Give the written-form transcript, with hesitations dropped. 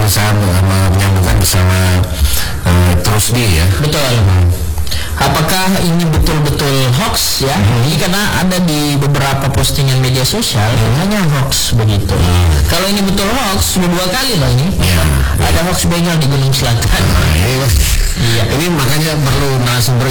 berusaha menyambungkan bersama Terus ya. Betul. Apakah ini betul-betul hoax ya? Ini karena ada di beberapa postingan media sosial hanya hoax begitu. Kalau ini betul hoax, sudah 2 kali loh ini. Ada hoax begal di Gunung Selatan. Ini makanya perlu narasumber